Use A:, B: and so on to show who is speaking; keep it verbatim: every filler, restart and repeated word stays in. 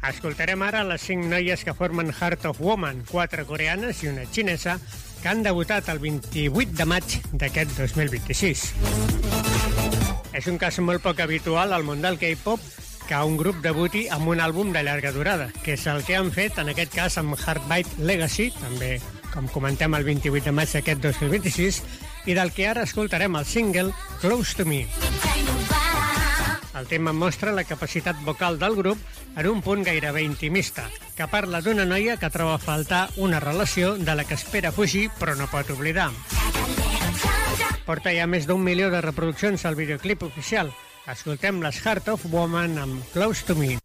A: Escoltarem ara les cinc noies que formen Heart of Woman, quatre coreanes i una xinesa, que han debutat el vint-i-vuit de maig d'aquest dos mil vint-i-sis. És un cas molt poc habitual al món del K-pop que un grup debuti amb un àlbum de llarga durada, que és el que han fet en aquest cas amb Heartbeat Legacy, també, com comentem, el vint-i-vuit de maig d'aquest dos mil vint-i-sis, i del que ara escoltarem el single Close to Me. El tema mostra la capacitat vocal del grup en un punt gairebé intimista, que parla d'una noia que troba a faltar una relació de la que espera fugir però no pot oblidar. Porta ja més d'un milió de reproduccions al videoclip oficial. Escoltem les Heart of Woman amb Close to Me.